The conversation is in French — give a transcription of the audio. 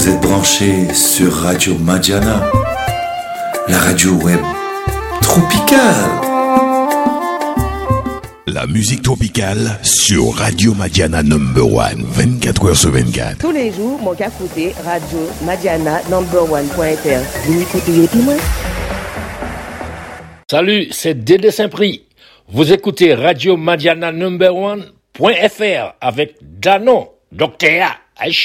Vous êtes branchés sur Radio Madiana, la radio web tropicale. La musique tropicale sur Radio Madiana #1, 24h sur 24. Tous les jours, mon gars écouter Radio Madiana #1.fr. Vous écoutez tout le monde? Salut, c'est Dédé Saint-Prix. Vous écoutez Radio Madiana #1.fr avec Danon, Docteur Aïcha.